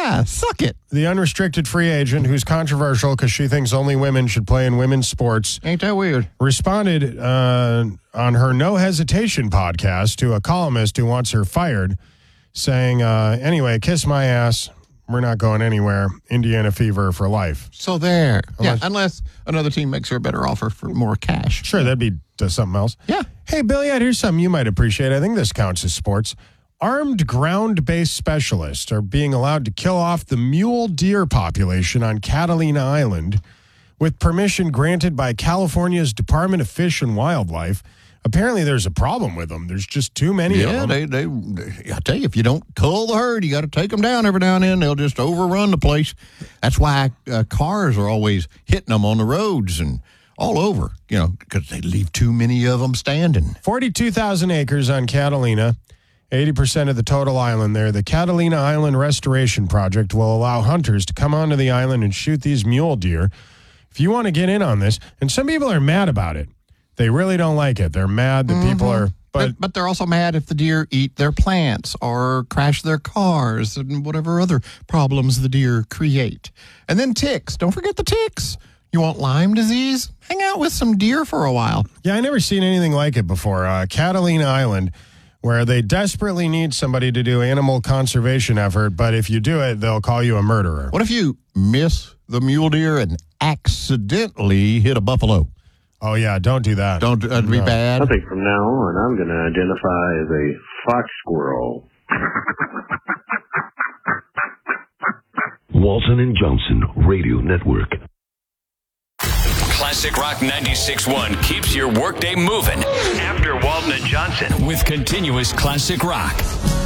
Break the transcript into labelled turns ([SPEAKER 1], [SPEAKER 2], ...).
[SPEAKER 1] Yeah, suck it.
[SPEAKER 2] The unrestricted free agent, who's controversial because she thinks only women should play in women's sports,
[SPEAKER 1] Ain't that weird?
[SPEAKER 2] responded on her No Hesitation podcast to a columnist who wants her fired, saying, anyway, kiss my ass. We're not going anywhere. Indiana Fever for life.
[SPEAKER 1] So there. Unless another team makes her a better offer for more cash.
[SPEAKER 2] Sure, that'd be something else.
[SPEAKER 1] Yeah.
[SPEAKER 2] Hey, Billy, here's something you might appreciate. I think this counts as sports. Armed ground-based specialists are being allowed to kill off the mule deer population on Catalina Island with permission granted by California's Department of Fish and Wildlife. Apparently, there's a problem with them. There's just too many of them.
[SPEAKER 1] Yeah, I tell you, if you don't cull the herd, you got to take them down every now and then. They'll just overrun the place. That's why cars are always hitting them on the roads and all over, because they leave too many of them standing.
[SPEAKER 2] 42,000 acres on Catalina, 80% of the total island there. The Catalina Island Restoration Project will allow hunters to come onto the island and shoot these mule deer. If you want to get in on this, and some people are mad about it. They really don't like it. They're mad that people are...
[SPEAKER 1] But they're also mad if the deer eat their plants or crash their cars and whatever other problems the deer create. And then ticks. Don't forget the ticks. You want Lyme disease? Hang out with some deer for a while.
[SPEAKER 2] Yeah, I never seen anything like it before. Catalina Island, where they desperately need somebody to do animal conservation effort, but if you do it, they'll call you a murderer.
[SPEAKER 1] What if you miss the mule deer and accidentally hit a buffalo?
[SPEAKER 2] Oh, yeah, don't do that.
[SPEAKER 1] That'd be bad.
[SPEAKER 3] I think from now on, I'm going to identify as a fox squirrel.
[SPEAKER 4] Walton and Johnson Radio Network.
[SPEAKER 5] Classic Rock 96.1 keeps your workday moving after Walton and Johnson with continuous classic rock.